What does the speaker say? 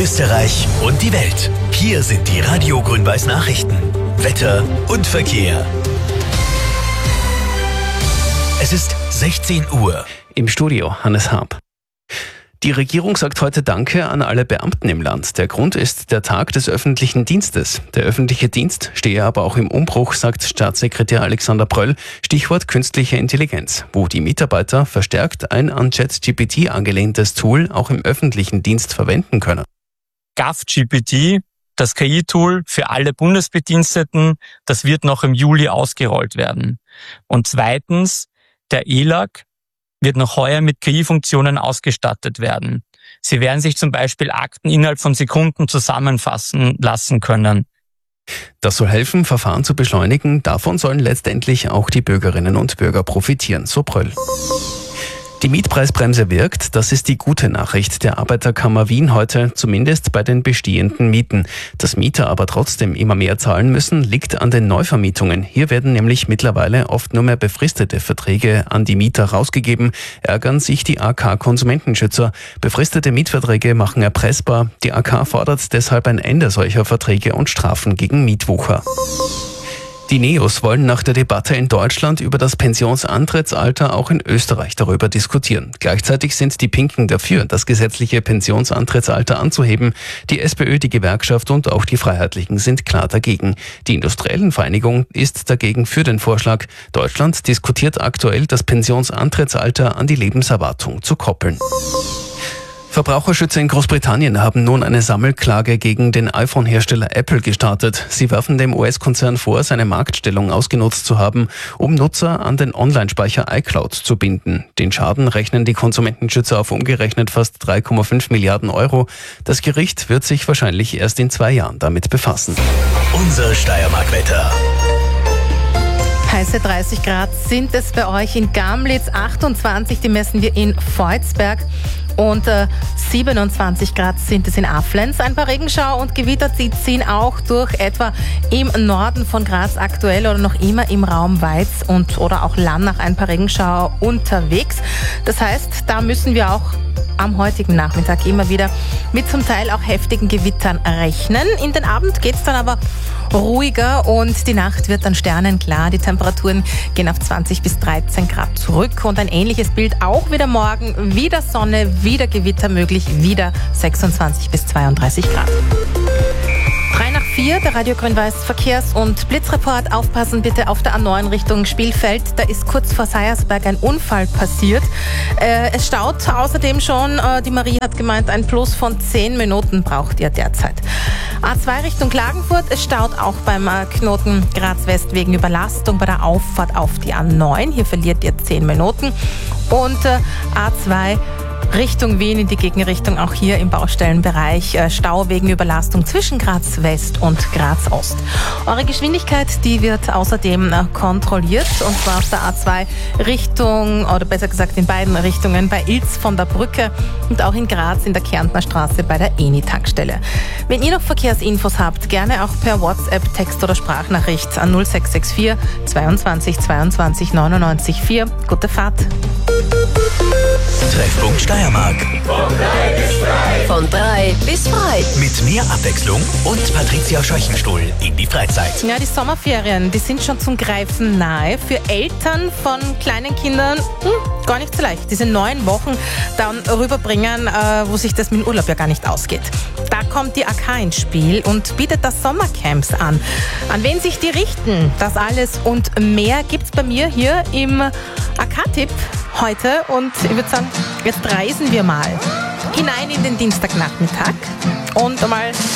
Österreich und die Welt. Hier sind die Radio Grün-Weiß Nachrichten. Wetter und Verkehr. Es ist 16 Uhr. Im Studio Hannes Haab. Die Regierung sagt heute Danke an alle Beamten im Land. Der Grund ist der Tag des öffentlichen Dienstes. Der öffentliche Dienst stehe aber auch im Umbruch, sagt Staatssekretär Alexander Pröll. Stichwort künstliche Intelligenz, wo die Mitarbeiter verstärkt ein an ChatGPT angelehntes Tool auch im öffentlichen Dienst verwenden können. GovGPT, das KI-Tool für alle Bundesbediensteten, das wird noch im Juli ausgerollt werden. Und zweitens, der ELAG wird noch heuer mit KI-Funktionen ausgestattet werden. Sie werden sich zum Beispiel Akten innerhalb von Sekunden zusammenfassen lassen können. Das soll helfen, Verfahren zu beschleunigen. Davon sollen letztendlich auch die Bürgerinnen und Bürger profitieren, so Pröll. Die Mietpreisbremse wirkt, das ist die gute Nachricht der Arbeiterkammer Wien heute, zumindest bei den bestehenden Mieten. Dass Mieter aber trotzdem immer mehr zahlen müssen, liegt an den Neuvermietungen. Hier werden nämlich mittlerweile oft nur mehr befristete Verträge an die Mieter rausgegeben, ärgern sich die AK-Konsumentenschützer. Befristete Mietverträge machen erpressbar. Die AK fordert deshalb ein Ende solcher Verträge und Strafen gegen Mietwucher. Die NEOS wollen nach der Debatte in Deutschland über das Pensionsantrittsalter auch in Österreich darüber diskutieren. Gleichzeitig sind die Pinken dafür, das gesetzliche Pensionsantrittsalter anzuheben. Die SPÖ, die Gewerkschaft und auch die Freiheitlichen sind klar dagegen. Die Industriellen Vereinigung ist dagegen für den Vorschlag. Deutschland diskutiert aktuell, das Pensionsantrittsalter an die Lebenserwartung zu koppeln. Verbraucherschützer in Großbritannien haben nun eine Sammelklage gegen den iPhone-Hersteller Apple gestartet. Sie werfen dem US-Konzern vor, seine Marktstellung ausgenutzt zu haben, um Nutzer an den Online-Speicher iCloud zu binden. Den Schaden rechnen die Konsumentenschützer auf umgerechnet fast 3,5 Milliarden Euro. Das Gericht wird sich wahrscheinlich erst in 2 Jahren damit befassen. Unser Steiermark-Wetter. Heiße 30 Grad sind es bei euch in Gamlitz, 28, die messen wir in Volzberg. Und 27 Grad sind es in Aflenz. Ein paar Regenschauer und Gewitter ziehen auch durch, etwa im Norden von Graz aktuell oder noch immer im Raum Weiz oder auch Lannach ein paar Regenschauer unterwegs. Das heißt, da müssen wir auch am heutigen Nachmittag immer wieder mit zum Teil auch heftigen Gewittern rechnen. In den Abend geht's dann aber ruhiger und die Nacht wird dann sternenklar. Die Temperaturen gehen auf 20 bis 13 Grad zurück und ein ähnliches Bild auch wieder morgen. Wieder Sonne, wieder Gewitter möglich, wieder 26 bis 32 Grad. 3 nach 4, der Radio Grün-Weiß Verkehrs- und Blitzreport. Aufpassen bitte auf der A9 Richtung Spielfeld. Da ist kurz vor Seiersberg ein Unfall passiert. Es staut außerdem schon. Die Marie hat gemeint, ein Plus von 10 Minuten braucht ihr derzeit. A2 Richtung Klagenfurt. Es staut auch beim Knoten Graz West wegen Überlastung bei der Auffahrt auf die A9. Hier verliert ihr 10 Minuten. Und A2 Richtung Wien in die Gegenrichtung, auch hier im Baustellenbereich Stau wegen Überlastung zwischen Graz West und Graz Ost. Eure Geschwindigkeit, die wird außerdem kontrolliert, und zwar auf der A2 Richtung, oder besser gesagt in beiden Richtungen, bei Ilz von der Brücke und auch in Graz in der Kärntner Straße bei der Eni-Tankstelle. Wenn ihr noch Verkehrsinfos habt, gerne auch per WhatsApp, Text oder Sprachnachricht an 0664 22 22 99 4. Gute Fahrt! Treffpunkt Steiermark. Von 3 bis frei. Mit mehr Abwechslung und Patricia Scheuchenstuhl in die Freizeit. Ja, die Sommerferien, die sind schon zum Greifen nahe. Für Eltern von kleinen Kindern gar nicht so leicht. Diese 9 Wochen dann rüberbringen, wo sich das mit dem Urlaub ja gar nicht ausgeht. Da kommt die AK ins Spiel und bietet das Sommercamps an. An wen sich die richten? Das alles und mehr gibt's bei mir hier im AK-Tipp heute. Und ich würde sagen, jetzt reisen wir mal hinein in den Dienstagnachmittag und mal